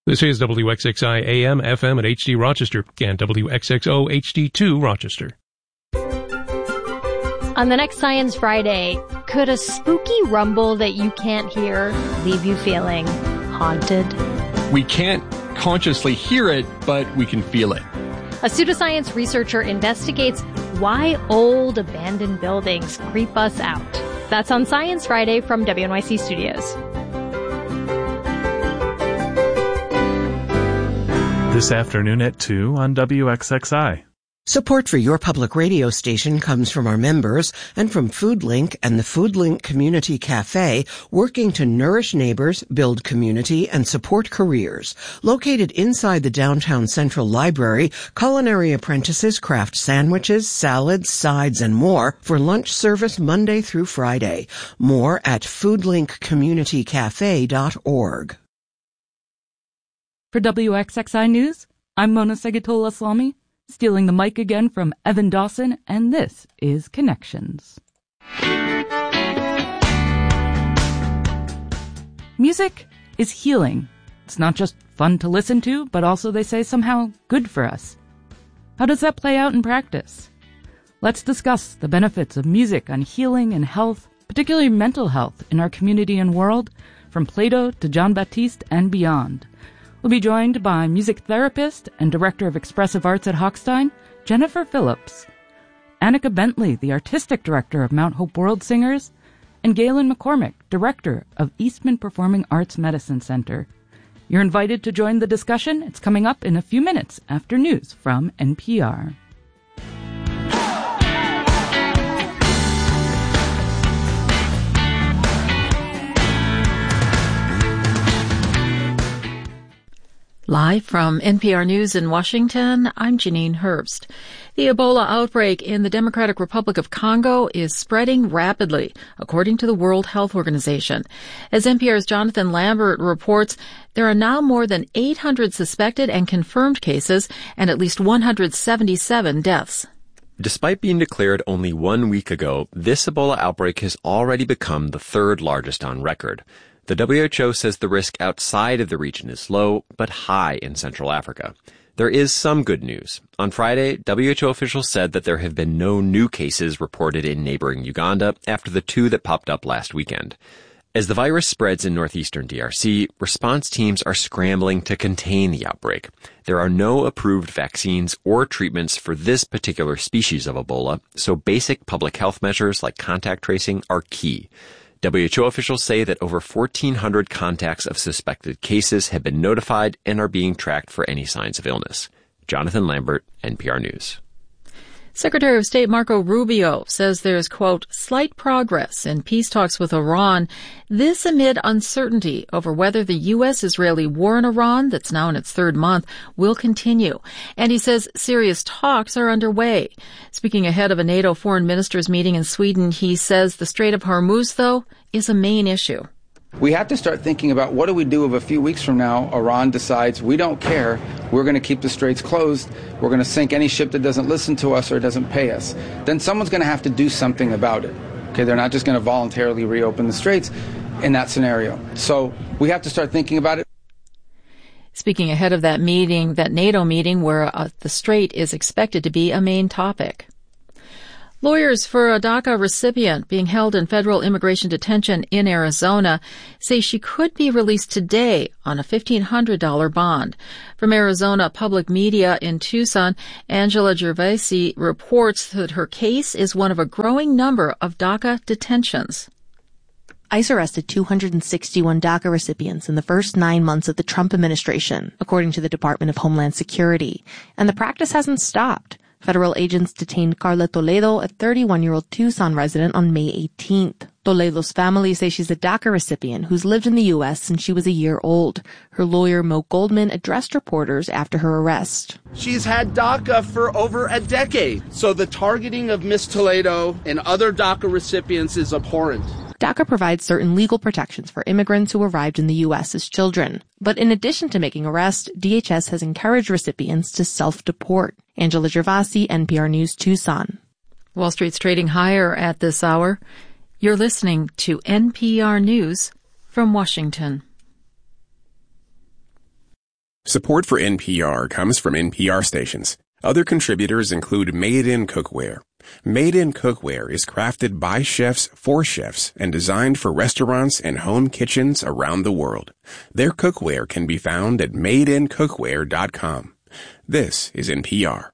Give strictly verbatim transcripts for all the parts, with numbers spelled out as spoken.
This is W X X I A M, F M at H D Rochester and W X X O H D two Rochester. On the next Science Friday, could a spooky rumble that you can't hear leave you feeling haunted? We can't consciously hear it, but we can feel it. A pseudoscience researcher investigates why old abandoned buildings creep us out. That's on Science Friday from W N Y C Studios. This afternoon at two on W X X I. Support for your public radio station comes from our members and from FoodLink and the FoodLink Community Cafe, working to nourish neighbors, build community, and support careers. Located inside the downtown Central Library, culinary apprentices craft sandwiches, salads, sides, and more for lunch service Monday through Friday. More at food link community cafe dot org. For W X X I News, I'm Mona Segatola-Salmi, stealing the mic again from Evan Dawson, and this is Connections. Music is healing. It's not just fun to listen to, but also, they say, somehow good for us. How does that play out in practice? Let's discuss the benefits of music on healing and health, particularly mental health, in our community and world, from Plato to John Baptiste and beyond. We'll be joined by music therapist and director of expressive arts at Hochstein, Jennifer Phillips, Annika Bentley, the artistic director of Mount Hope World Singers, and Galen McCormick, director of Eastman Performing Arts Medicine Center. You're invited to join the discussion. It's coming up in a few minutes after news from N P R. Live from N P R News in Washington, I'm Janine Herbst. The Ebola outbreak in the Democratic Republic of Congo is spreading rapidly, according to the World Health Organization. As N P R's Jonathan Lambert reports, there are now more than eight hundred suspected and confirmed cases and at least one hundred seventy-seven deaths. Despite being declared only one week ago, this Ebola outbreak has already become the third largest on record. The W H O says the risk outside of the region is low, but high in Central Africa. There is some good news. On Friday, W H O officials said that there have been no new cases reported in neighboring Uganda after the two that popped up last weekend. As the virus spreads in northeastern D R C, response teams are scrambling to contain the outbreak. There are no approved vaccines or treatments for this particular species of Ebola, so basic public health measures like contact tracing are key. W H O officials say that over fourteen hundred contacts of suspected cases have been notified and are being tracked for any signs of illness. Jonathan Lambert, N P R News. Secretary of State Marco Rubio says there's, quote, slight progress in peace talks with Iran. This amid uncertainty over whether the U S-Israeli war in Iran, that's now in its third month, will continue. And he says serious talks are underway. Speaking ahead of a NATO foreign ministers meeting in Sweden, he says the Strait of Hormuz, though, is a main issue. We have to start thinking about what do we do if a few weeks from now Iran decides we don't care, we're going to keep the straits closed, we're going to sink any ship that doesn't listen to us or doesn't pay us. Then someone's going to have to do something about it. Okay, they're not just going to voluntarily reopen the straits in that scenario. So we have to start thinking about it. Speaking ahead of that meeting, that NATO meeting where uh, the strait is expected to be a main topic. Lawyers for a DACA recipient being held in federal immigration detention in Arizona say she could be released today on a fifteen hundred dollars bond. From Arizona Public Media in Tucson, Angela Gervasi reports that her case is one of a growing number of DACA detentions. ICE arrested two hundred sixty-one DACA recipients in the first nine months of the Trump administration, according to the Department of Homeland Security. And the practice hasn't stopped. Federal agents detained Carla Toledo, a thirty-one-year-old Tucson resident, on May eighteenth. Toledo's family say she's a DACA recipient who's lived in the U S since she was a year old. Her lawyer, Mo Goldman, addressed reporters after her arrest. She's had DACA for over a decade, so the targeting of Miss Toledo and other DACA recipients is abhorrent. DACA provides certain legal protections for immigrants who arrived in the U S as children. But in addition to making arrests, D H S has encouraged recipients to self-deport. Angela Gervasi, N P R News, Tucson. Wall Street's trading higher at this hour. You're listening to N P R News from Washington. Support for N P R comes from N P R stations. Other contributors include Made In Cookware. Made In Cookware is crafted by chefs for chefs and designed for restaurants and home kitchens around the world. Their cookware can be found at made in cookware dot com. This is N P R.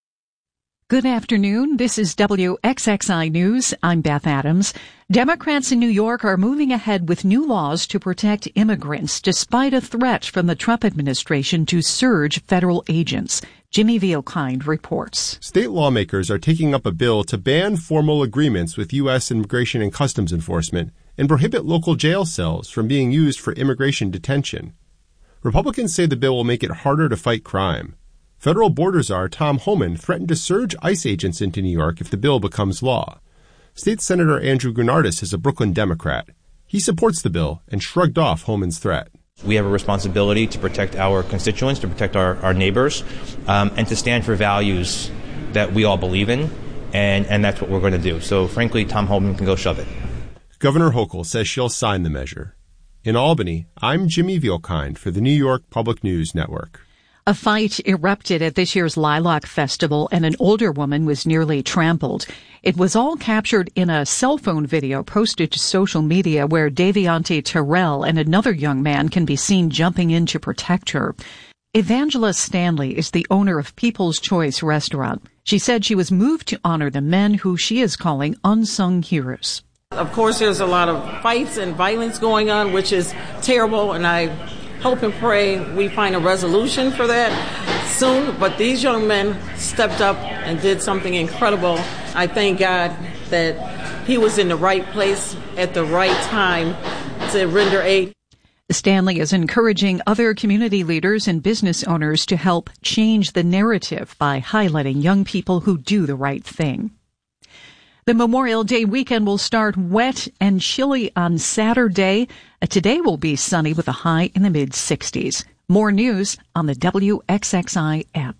Good afternoon. This is W X X I News. I'm Beth Adams. Democrats in New York are moving ahead with new laws to protect immigrants despite a threat from the Trump administration to surge federal agents. Jimmy Vielkind reports. State lawmakers are taking up a bill to ban formal agreements with U S Immigration and Customs Enforcement and prohibit local jail cells from being used for immigration detention. Republicans say the bill will make it harder to fight crime. Federal border czar Tom Homan threatened to surge ICE agents into New York if the bill becomes law. State Senator Andrew Gurnardis is a Brooklyn Democrat. He supports the bill and shrugged off Homan's threat. We have a responsibility to protect our constituents, to protect our, our neighbors, um, and to stand for values that we all believe in, and, and that's what we're going to do. So, frankly, Tom Homan can go shove it. Governor Hochul says she'll sign the measure. In Albany, I'm Jimmy Vielkind for the New York Public News Network. A fight erupted at this year's Lilac Festival, and an older woman was nearly trampled. It was all captured in a cell phone video posted to social media where Daviante Terrell and another young man can be seen jumping in to protect her. Evangela Stanley is the owner of People's Choice Restaurant. She said she was moved to honor the men who she is calling unsung heroes. Of course, there's a lot of fights and violence going on, which is terrible, and I hope and pray we find a resolution for that soon. But these young men stepped up and did something incredible. I thank God that he was in the right place at the right time to render aid. Stanley is encouraging other community leaders and business owners to help change the narrative by highlighting young people who do the right thing. The Memorial Day weekend will start wet and chilly on Saturday. Today will be sunny with a high in the mid sixties. More news on the W X X I app.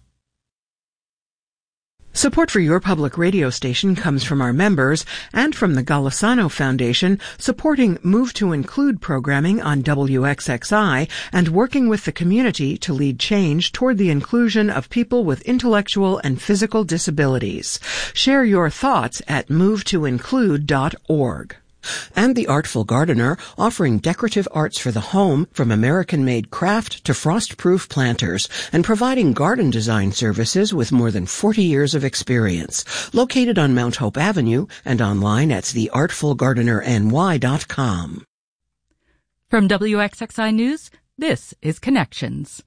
Support for your public radio station comes from our members and from the Golisano Foundation, supporting Move to Include programming on W X X I and working with the community to lead change toward the inclusion of people with intellectual and physical disabilities. Share your thoughts at move to include dot org. And The Artful Gardener, offering decorative arts for the home from American-made craft to frost-proof planters, and providing garden design services with more than forty years of experience. Located on Mount Hope Avenue and online at the artful gardener N Y dot com. From W X X I News, this is Connections.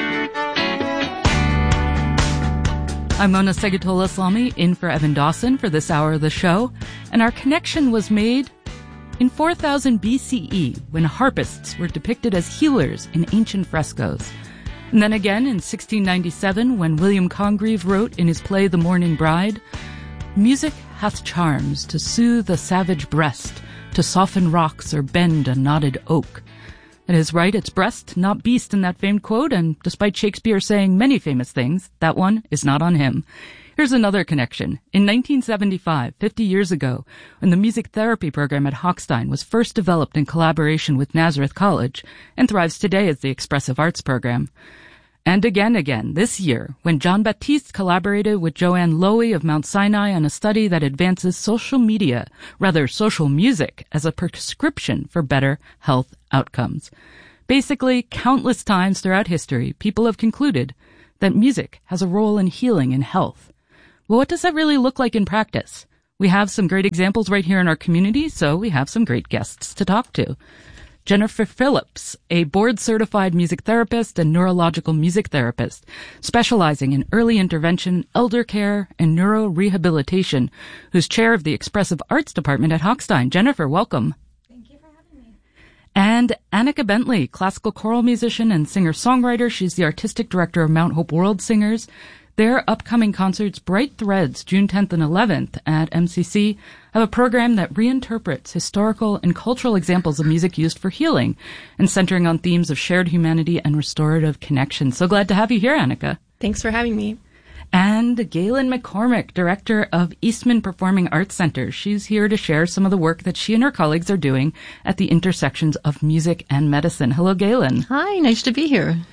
I'm Mona Segatola-Islami, in for Evan Dawson for this hour of the show, and our connection was made in four thousand B C E, when harpists were depicted as healers in ancient frescoes. And then again in sixteen ninety-seven, when William Congreve wrote in his play The Mourning Bride, "Music hath charms to soothe a savage breast, to soften rocks or bend a knotted oak." It is right, it's breast, not beast in that famed quote, and despite Shakespeare saying many famous things, that one is not on him. Here's another connection. In nineteen seventy-five, fifty years ago, when the music therapy program at Hochstein was first developed in collaboration with Nazareth College and thrives today as the Expressive Arts program. And again, again, this year, when John Baptiste collaborated with Joanne Lowy of Mount Sinai on a study that advances social media, rather social music, as a prescription for better health outcomes. Basically, countless times throughout history, people have concluded that music has a role in healing and health. Well, what does that really look like in practice? We have some great examples right here in our community, so we have some great guests to talk to. Jennifer Phillips, a board-certified music therapist and neurological music therapist, specializing in early intervention, elder care, and neurorehabilitation, who's chair of the Expressive Arts Department at Hochstein. Jennifer, welcome. Thank you for having me. And Annika Bentley, classical choral musician and singer-songwriter. She's the artistic director of Mount Hope World Singers. Their upcoming concerts, Bright Threads, June tenth and eleventh at M C C, have a program that reinterprets historical and cultural examples of music used for healing and centering on themes of shared humanity and restorative connection. So glad to have you here, Annika. Thanks for having me. And Galen McCormick, director of Eastman Performing Arts Center. She's here to share some of the work that she and her colleagues are doing at the intersections of music and medicine. Hello, Galen. Hi, nice to be here.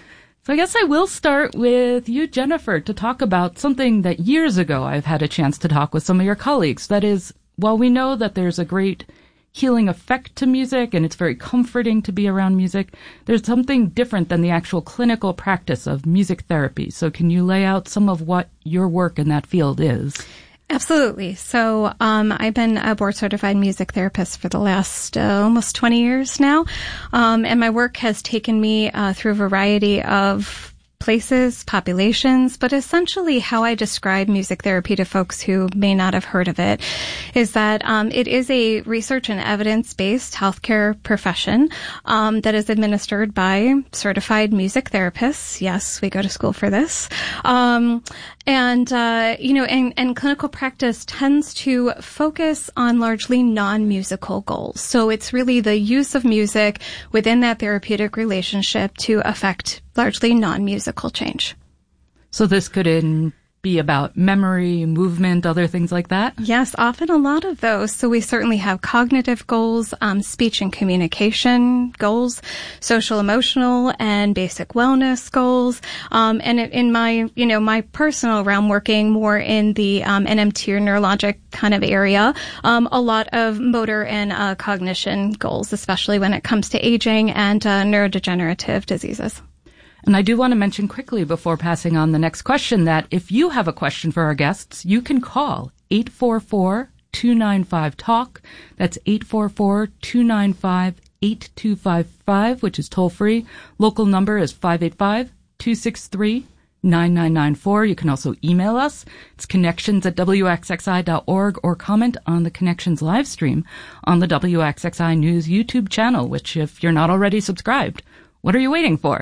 So I guess I will start with you, Jennifer, to talk about something that years ago I've had a chance to talk with some of your colleagues. That is, while we know that there's a great healing effect to music and it's very comforting to be around music, there's something different than the actual clinical practice of music therapy. So can you lay out some of what your work in that field is? Absolutely. So um, I've been a board-certified music therapist for the last uh, almost twenty years now, um, and my work has taken me uh, through a variety of places, populations, but essentially how I describe music therapy to folks who may not have heard of it is that um, it is a research and evidence-based healthcare profession um, that is administered by certified music therapists. Yes, we go to school for this. Um, and, uh, you know, and, and clinical practice tends to focus on largely non-musical goals. So it's really the use of music within that therapeutic relationship to affect largely non-musical change. So this could in, be about memory, movement, other things like that? Yes, often a lot of those. So we certainly have cognitive goals, um, speech and communication goals, social, emotional, and basic wellness goals. Um, and in my, you know, my personal realm, working more in the um, N M T or neurologic kind of area, um, a lot of motor and uh, cognition goals, especially when it comes to aging and uh, neurodegenerative diseases. And I do want to mention quickly before passing on the next question that if you have a question for our guests, you can call eight four four, two nine five, talk. That's eight four four, two nine five, eight two five five, which is toll free. Local number is five eight five, two six three, nine nine nine four. You can also email us. It's connections at W X X I dot org or comment on the Connections live stream on the W X X I News YouTube channel, which if you're not already subscribed, what are you waiting for?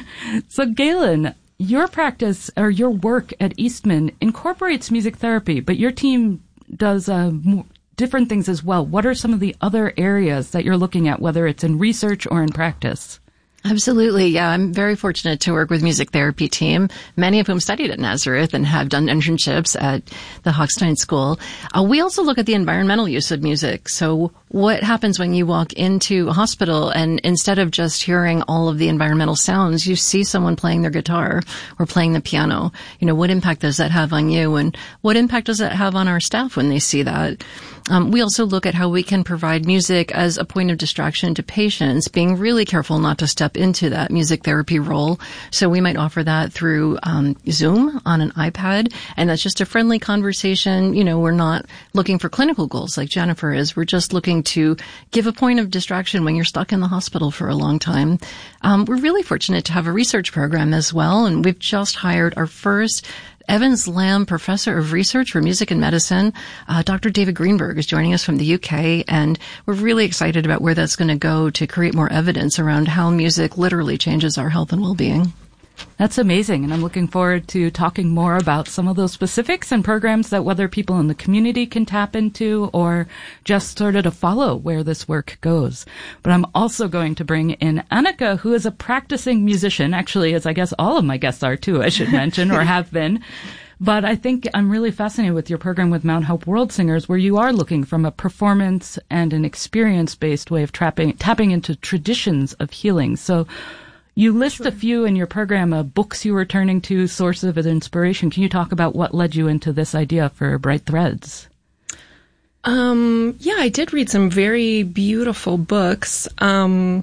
So, Galen, your practice or your work at Eastman incorporates music therapy, but your team does uh, more different things as well. What are some of the other areas that you're looking at, whether it's in research or in practice? Absolutely. Yeah, I'm very fortunate to work with music therapy team, many of whom studied at Nazareth and have done internships at the Hochstein School. Uh, we also look at the environmental use of music. So what happens when you walk into a hospital and instead of just hearing all of the environmental sounds, you see someone playing their guitar or playing the piano? You know, what impact does that have on you? And what impact does that have on our staff when they see that? Um, we also look at how we can provide music as a point of distraction to patients, being really careful not to step into that music therapy role. So we might offer that through um, Zoom on an iPad, and that's just a friendly conversation. You know, we're not looking for clinical goals like Jennifer is. We're just looking to give a point of distraction when you're stuck in the hospital for a long time. Um, we're really fortunate to have a research program as well, and we've just hired our first Evans Lamb Professor of Research for Music and Medicine. Uh, Doctor David Greenberg is joining us from the U K, and we're really excited about where that's going to go to create more evidence around how music literally changes our health and well-being. That's amazing, and I'm looking forward to talking more about some of those specifics and programs that whether people in the community can tap into or just sort of to follow where this work goes. But I'm also going to bring in Annika, who is a practicing musician, actually, as I guess all of my guests are too, I should mention, or have been. But I think I'm really fascinated with your program with Mount Hope World Singers, where you are looking from a performance and an experience-based way of trapping, tapping into traditions of healing. So you list sure. a few in your program of books you were turning to, sources of inspiration. Can you talk about what led you into this idea for Bright Threads? Um, yeah, I did read some very beautiful books. Um,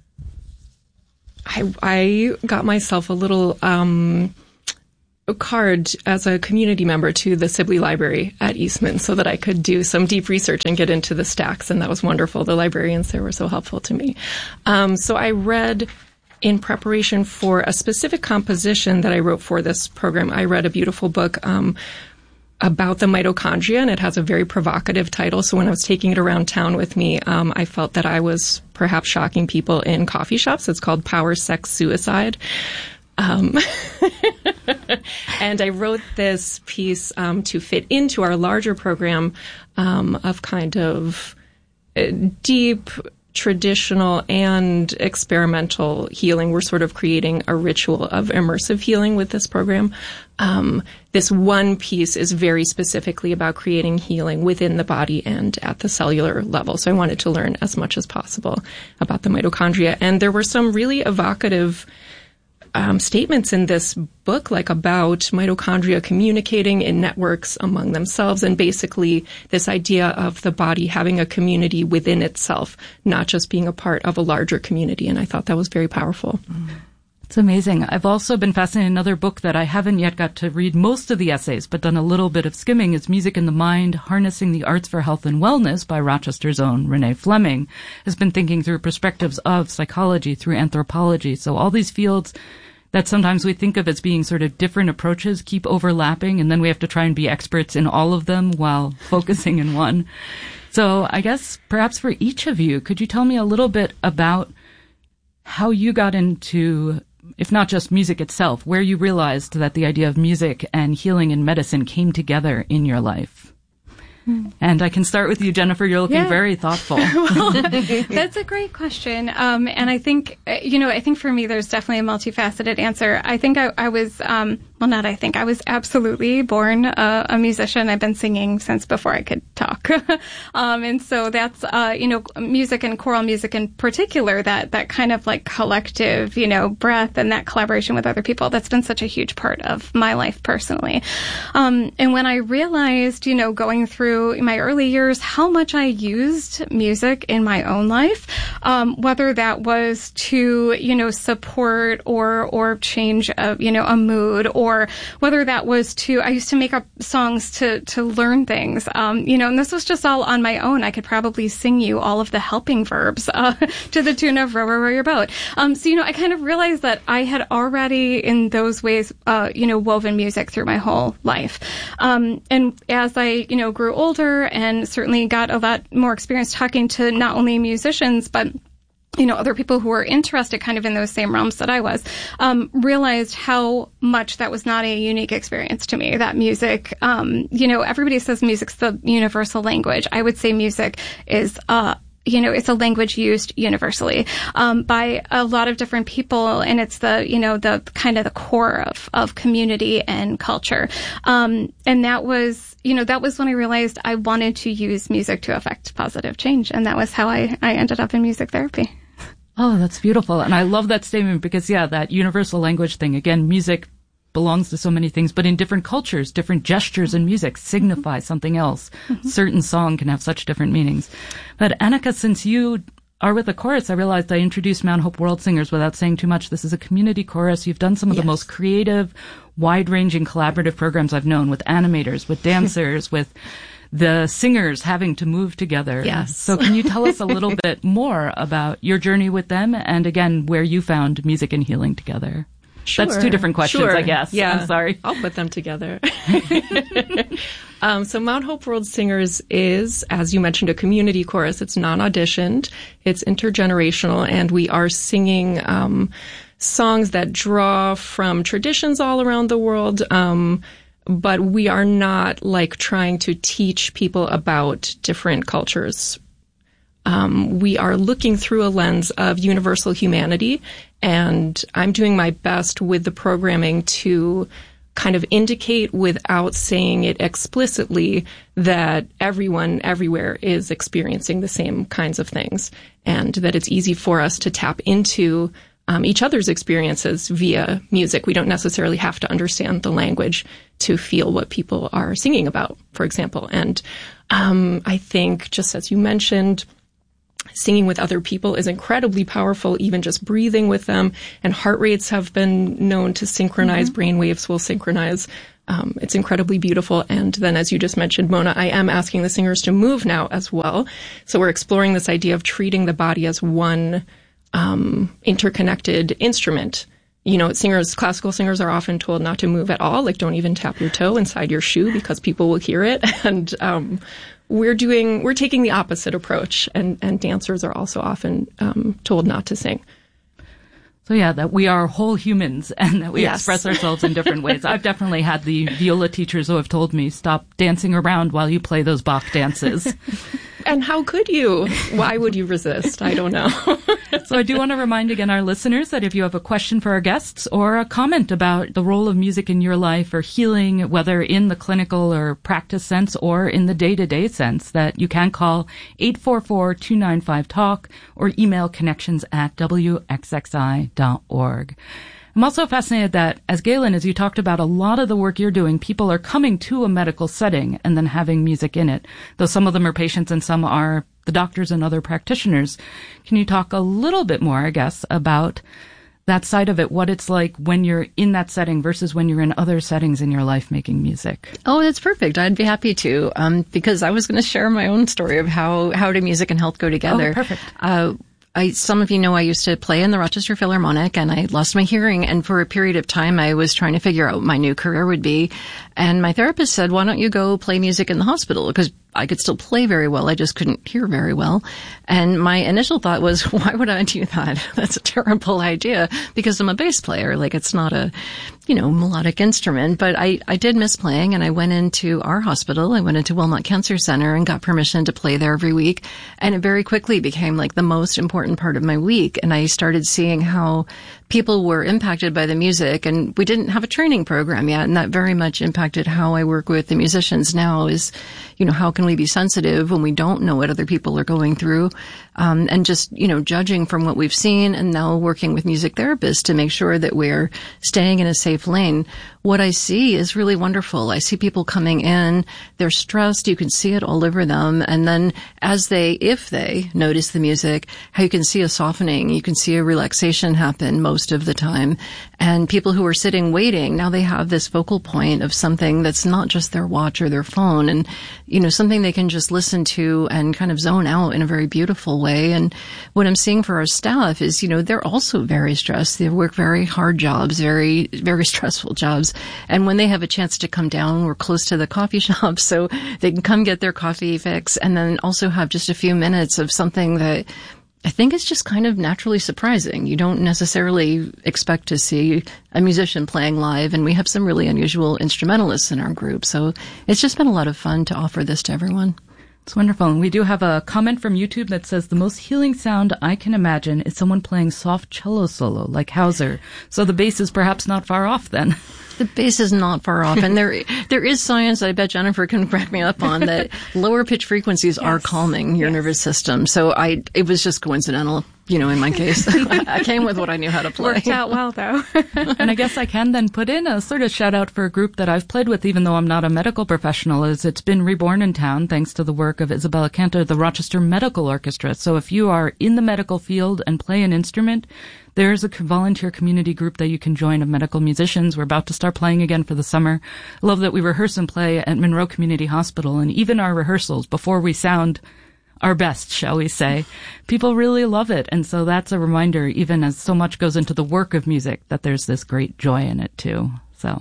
I, I got myself a little um, a card as a community member to the Sibley Library at Eastman so that I could do some deep research and get into the stacks, and that was wonderful. The librarians there were so helpful to me. Um, so I read, in preparation for a specific composition that I wrote for this program, I read a beautiful book um, about the mitochondria, and it has a very provocative title. So when I was taking it around town with me, um, I felt that I was perhaps shocking people in coffee shops. It's called Power, Sex, Suicide. Um, and I wrote this piece um, to fit into our larger program um, of kind of uh, deep, traditional and experimental healing. We're sort of creating a ritual of immersive healing with this program. Um, this one piece is very specifically about creating healing within the body and at the cellular level. So I wanted to learn as much as possible about the mitochondria. And there were some really evocative um, statements in this book, like about mitochondria communicating in networks among themselves, and basically this idea of the body having a community within itself, not just being a part of a larger community. And I thought that was very powerful. Mm. It's amazing. I've also been fascinated. Another book that I haven't yet got to read most of the essays, but done a little bit of skimming, is Music in the Mind, Harnessing the Arts for Health and Wellness by Rochester's own Renee Fleming. Has been thinking through perspectives of psychology through anthropology. So all these fields that sometimes we think of as being sort of different approaches keep overlapping, and then we have to try and be experts in all of them while focusing in one. So I guess perhaps for each of you, could you tell me a little bit about how you got into, if not just music itself, where you realized that the idea of music and healing and medicine came together in your life? Hmm. And I can start with you, Jennifer. You're looking yeah. very thoughtful. Well, that's a great question. Um, and I think, you know, I think for me, there's definitely a multifaceted answer. I think I, I was, um, well, not I think, I was absolutely born a, a musician. I've been singing since before I could talk. um, and so that's, uh, you know, music and choral music in particular, that, that kind of like collective, you know, breath and that collaboration with other people, that's been such a huge part of my life personally. Um, and when I realized, you know, going through my early years, how much I used music in my own life, um, whether that was to, you know, support or, or change a, you know, a mood, or whether that was to, I used to make up songs to, to learn things, um, you know, and this was just all on my own. I could probably sing you all of the helping verbs, uh, to the tune of Row, Row, Row Your Boat. Um, so, you know, I kind of realized that I had already in those ways, uh, you know, woven music through my whole life. Um, and as I, you know, grew older and certainly got a lot more experience talking to not only musicians, but you know, other people who were interested kind of in those same realms that I was, um, realized how much that was not a unique experience to me, that music, um, you know, everybody says music's the universal language. I would say music is, uh, you know, it's a language used universally, um, by a lot of different people. And it's the, you know, the kind of the core of, of community and culture. Um, and that was, you know, that was when I realized I wanted to use music to affect positive change. And that was how I, I ended up in music therapy. Oh, that's beautiful. And I love that statement because, yeah, that universal language thing, again, music belongs to so many things, but in different cultures, different gestures in music signify mm-hmm. something else. Mm-hmm. Certain song can have such different meanings. But Annika, since you are with the chorus, I realized I introduced Mount Hope World Singers without saying too much. This is a community chorus. You've done some of yes. the most creative, wide-ranging collaborative programs I've known, with animators, with dancers, with the singers having to move together. Yes. So can you tell us a little bit more about your journey with them, and again, where you found music and healing together? Sure. That's two different questions, sure. I guess. Yeah. I'm sorry. I'll put them together. um, so Mount Hope World Singers is, as you mentioned, a community chorus. It's non-auditioned. It's intergenerational, and we are singing um, songs that draw from traditions all around the world. Um, but we are not like trying to teach people about different cultures. Um, we are looking through a lens of universal humanity, and I'm doing my best with the programming to kind of indicate without saying it explicitly that everyone everywhere is experiencing the same kinds of things, and that it's easy for us to tap into um, each other's experiences via music. We don't necessarily have to understand the language to feel what people are singing about, for example. And um, I think, just as you mentioned, singing with other people is incredibly powerful, even just breathing with them. And heart rates have been known to synchronize. Mm-hmm. Brain waves will synchronize. Um, it's incredibly beautiful. And then, as you just mentioned, Mona, I am asking the singers to move now as well. So we're exploring this idea of treating the body as one um, interconnected instrument. You know, singers, classical singers are often told not to move at all, like don't even tap your toe inside your shoe because people will hear it. And um, we're doing, we're taking the opposite approach, and, and dancers are also often um, told not to sing. So yeah, that we are whole humans and that we yes. express ourselves in different ways. I've definitely had the viola teachers who have told me, stop dancing around while you play those Bach dances. And how could you? Why would you resist? I don't know. So I do want to remind again our listeners that if you have a question for our guests or a comment about the role of music in your life or healing, whether in the clinical or practice sense or in the day-to-day sense, that you can call eight four four, two nine five, talk or email connections at w x x i dot org. I'm also fascinated that, as Galen, as you talked about a lot of the work you're doing, people are coming to a medical setting and then having music in it, though some of them are patients and some are the doctors and other practitioners. Can you talk a little bit more, I guess, about that side of it, what it's like when you're in that setting versus when you're in other settings in your life making music? Oh, that's perfect. I'd be happy to, um, because I was going to share my own story of how, how do music and health go together. Oh, perfect. Uh, I, some of you know I used to play in the Rochester Philharmonic, and I lost my hearing, and for a period of time I was trying to figure out what my new career would be. And my therapist said, why don't you go play music in the hospital? Because I could still play very well. I just couldn't hear very well. And my initial thought was, why would I do that? That's a terrible idea, because I'm a bass player. Like, it's not a, you know, melodic instrument. But I, I did miss playing, and I went into our hospital. I went into Wilmot Cancer Center and got permission to play there every week. And it very quickly became like the most important part of my week. And I started seeing how people were impacted by the music, and we didn't have a training program yet. And that very much impacted how I work with the musicians now is, you know, how can we be sensitive when we don't know what other people are going through? Um, and just, you know, judging from what we've seen, and now working with music therapists to make sure that we're staying in a safe lane. What I see is really wonderful. I see people coming in, they're stressed, you can see it all over them. And then as they, if they notice the music, how you can see a softening, you can see a relaxation happen most of the time. And people who are sitting waiting, now they have this focal point of something that's not just their watch or their phone, and, you know, something they can just listen to and kind of zone out in a very beautiful way. And what I'm seeing for our staff is, you know, they're also very stressed. They work very hard jobs, very, very stressful jobs. And when they have a chance to come down, we're close to the coffee shop, so they can come get their coffee fix and then also have just a few minutes of something that I think is just kind of naturally surprising. You don't necessarily expect to see a musician playing live, and we have some really unusual instrumentalists in our group. So it's just been a lot of fun to offer this to everyone. It's wonderful. And we do have a comment from YouTube that says, the most healing sound I can imagine is someone playing soft cello solo like Hauser. So the bass is perhaps not far off then. The bass is not far off, and there there is science that I bet Jennifer can crack me up on that lower pitch frequencies yes. are calming your yes. nervous system. So I it was just coincidental, you know, in my case. I came with what I knew how to play. Worked out well, though. And I guess I can then put in a sort of shout out for a group that I've played with, even though I'm not a medical professional, is It's Been Reborn in Town, thanks to the work of Isabella Cantor, the Rochester Medical Orchestra. So if you are in the medical field and play an instrument, there's a volunteer community group that you can join of medical musicians. We're about to start playing again for the summer. I love that we rehearse and play at Monroe Community Hospital, and even our rehearsals, before we sound our best, shall we say, people really love it. And so that's a reminder, even as so much goes into the work of music, that there's this great joy in it too. So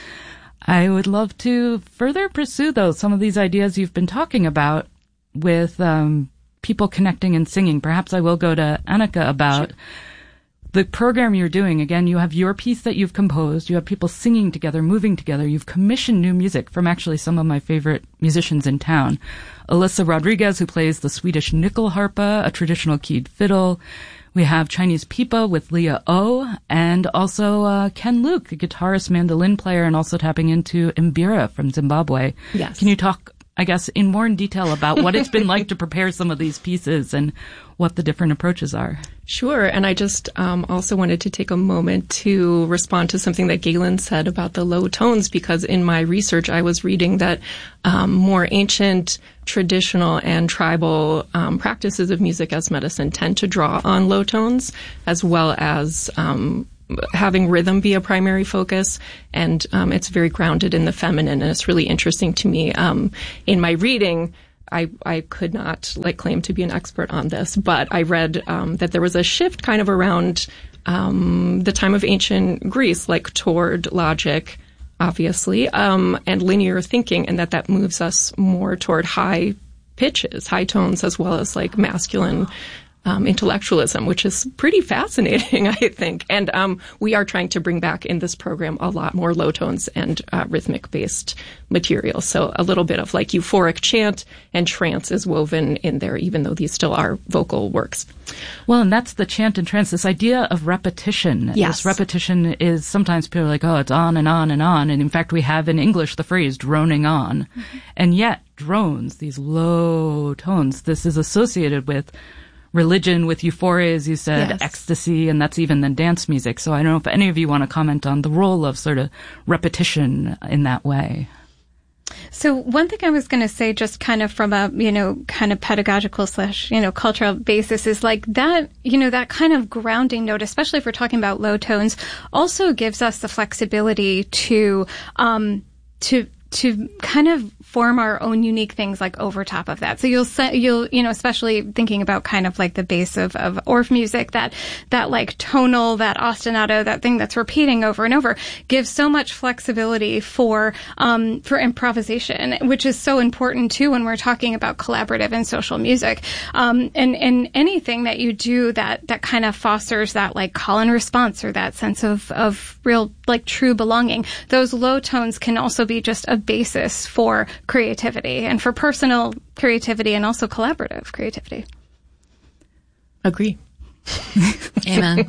I would love to further pursue those, some of these ideas you've been talking about with um, people connecting and singing. Perhaps I will go to Annika about sure. the program you're doing. Again, you have your piece that you've composed. You have people singing together, moving together. You've commissioned new music from actually some of my favorite musicians in town. Alyssa Rodriguez, who plays the Swedish nyckelharpa, a traditional keyed fiddle. We have Chinese pipa with Leah O, and also uh, Ken Luke, a guitarist, mandolin player, and also tapping into Mbira from Zimbabwe. Yes. Can you talk, I guess, in more in detail about what it's been like to prepare some of these pieces and what the different approaches are? Sure. And I just um, also wanted to take a moment to respond to something that Galen said about the low tones, because in my research, I was reading that um, more ancient, traditional, and tribal um, practices of music as medicine tend to draw on low tones, as well as um having rhythm be a primary focus, and um, it's very grounded in the feminine, and it's really interesting to me. Um, in my reading, I, I could not like claim to be an expert on this, but I read um, that there was a shift kind of around um, the time of ancient Greece, like toward logic, obviously, um, and linear thinking, and that that moves us more toward high pitches, high tones, as well as like masculine Um, intellectualism, which is pretty fascinating, I think. And um, we are trying to bring back in this program a lot more low tones and uh, rhythmic-based material. So a little bit of like euphoric chant and trance is woven in there, even though these still are vocal works. Well, and that's the chant and trance, this idea of repetition. Yes. This repetition is sometimes people are like, oh, it's on and on and on. And in fact, we have in English the phrase droning on. Mm-hmm. And yet drones, these low tones, this is associated with religion with euphoria, as you said, Yes. ecstasy, and that's even the dance music. So I don't know if any of you want to comment on the role of sort of repetition in that way. So one thing I was going to say, just kind of from a, you know, kind of pedagogical slash, you know, cultural basis, is like that, you know, that kind of grounding note, especially if we're talking about low tones, also gives us the flexibility to, um, to, to kind of form our own unique things like over top of that. So you'll say, you'll, you know, especially thinking about kind of like the base of, of Orff music, that, that like tonal, that ostinato, that thing that's repeating over and over gives so much flexibility for, um, for improvisation, which is so important too when we're talking about collaborative and social music. Um, and, and anything that you do that, that kind of fosters that like call and response or that sense of, of real, like true belonging. Those low tones can also be just a basis for creativity and for personal creativity and also collaborative creativity. Agree. Amen.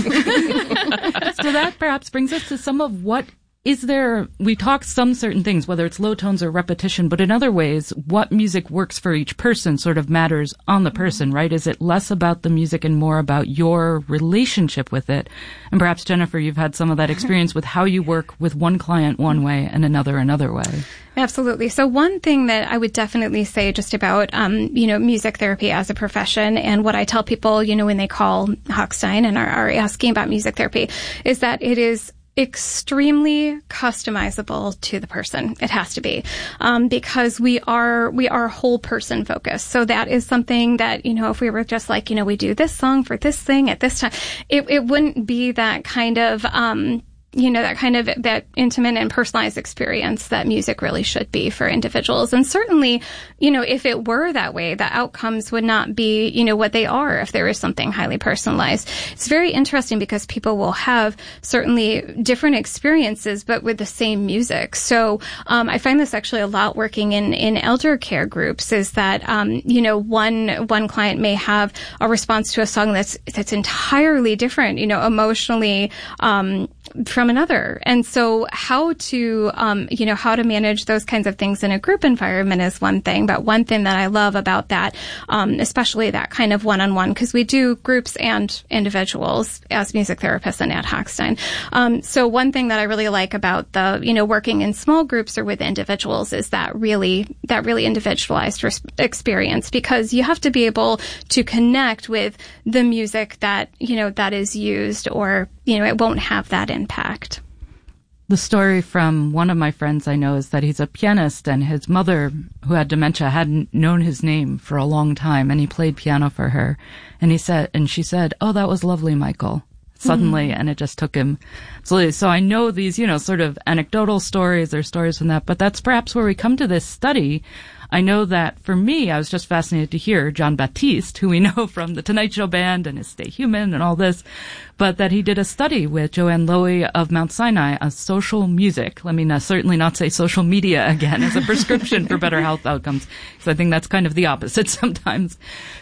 So that perhaps brings us to some of what is there, we talk some certain things, whether it's low tones or repetition, but in other ways, what music works for each person sort of matters on the person, right? Is it less about the music and more about your relationship with it? And perhaps, Jennifer, you've had some of that experience with how you work with one client one way and another another way. Absolutely. So one thing that I would definitely say just about, um, you know, music therapy as a profession and what I tell people, you know, when they call Hochstein and are, are asking about music therapy is that it is extremely customizable to the person. It has to be, um, because we are, we are whole person focused. So that is something that, you know, if we were just like, you know, we do this song for this thing at this time, it, it wouldn't be that kind of, um, you know, that kind of, that intimate and personalized experience that music really should be for individuals. And certainly, you know, if it were that way, the outcomes would not be, you know, what they are if there is something highly personalized. It's very interesting because people will have certainly different experiences, but with the same music. So, um, I find this actually a lot working in, in elder care groups is that, um, you know, one, one client may have a response to a song that's, that's entirely different, you know, emotionally, um, from another. And so how to, um, you know, how to manage those kinds of things in a group environment is one thing. But one thing that I love about that, um, especially that kind of one-on-one, because we do groups and individuals as music therapists and at Hochstein. Um, so one thing that I really like about the, you know, working in small groups or with individuals is that really, that really individualized res- experience, because you have to be able to connect with the music that, you know, that is used, or, you know, it won't have that impact. The story from one of my friends I know is that he's a pianist, and his mother, who had dementia, hadn't known his name for a long time, and he played piano for her. And he said, and she said, "Oh, that was lovely, Michael." Suddenly, mm-hmm. and it just took him. So, so I know these, you know, sort of anecdotal stories or stories from that, but that's perhaps where we come to this study. I know that for me, I was just fascinated to hear John Baptiste, who we know from the Tonight Show Band and his Stay Human and all this, but that he did a study with Joanne Lowy of Mount Sinai on social music. Let me not, certainly not say social media again as a prescription for better health outcomes, because I think that's kind of the opposite sometimes.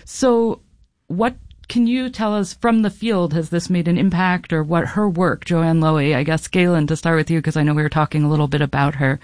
So what can you tell us from the field? Has this made an impact, or what her work, Joanne Lowy? I guess, Galen, to start with you, because I know we were talking a little bit about her.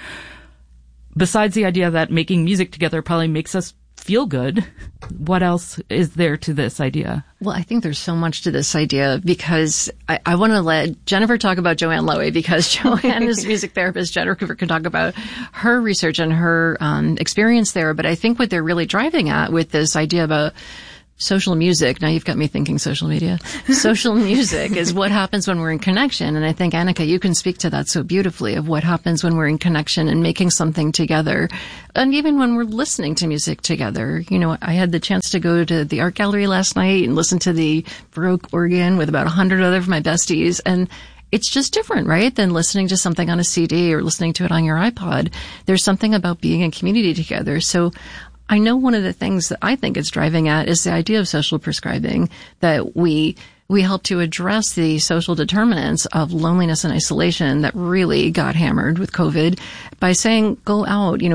Besides the idea that making music together probably makes us feel good, what else is there to this idea? Well, I think there's so much to this idea, because I, I want to let Jennifer talk about Joanne Lowy, because Joanne is a music therapist. Jennifer can talk about her research and her um, experience there. But I think what they're really driving at with this idea about social music. Now you've got me thinking social media. Social music is what happens when we're in connection. And I think, Annika, you can speak to that so beautifully, of what happens when we're in connection and making something together. And even when we're listening to music together. You know, I had the chance to go to the art gallery last night and listen to the Baroque organ with about a hundred other of my besties. And it's just different, right, than listening to something on a C D or listening to it on your iPod. There's something about being in community together. So I know one of the things that I think it's driving at is the idea of social prescribing, that we we help to address the social determinants of loneliness and isolation that really got hammered with COVID by saying, go out, you know,